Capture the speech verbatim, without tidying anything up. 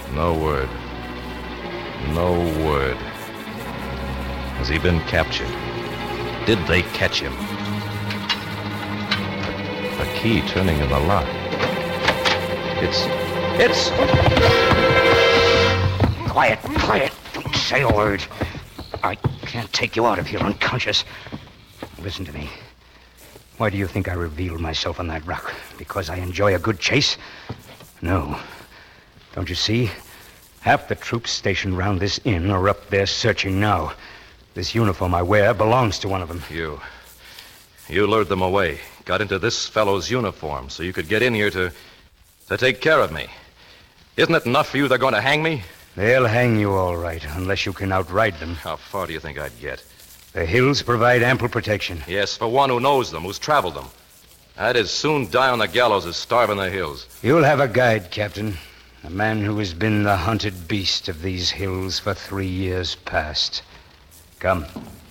No word. No word. Has he been captured? Did they catch him? A, a key turning in the lock. It's... It's... Quiet, quiet. Don't say a word. I can't take you out of here unconscious. Listen to me. Why do you think I revealed myself on that rock? Because I enjoy a good chase? No. Don't you see? Half the troops stationed round this inn are up there searching now. This uniform I wear belongs to one of them. You. You lured them away. Got into this fellow's uniform so you could get in here to... to take care of me. Isn't it enough for you they're going to hang me? They'll hang you all right, unless you can outride them. How far do you think I'd get? The hills provide ample protection. Yes, for one who knows them, who's traveled them. I'd as soon die on the gallows as starve in the hills. You'll have a guide, Captain. A man who has been the hunted beast of these hills for three years past. Come.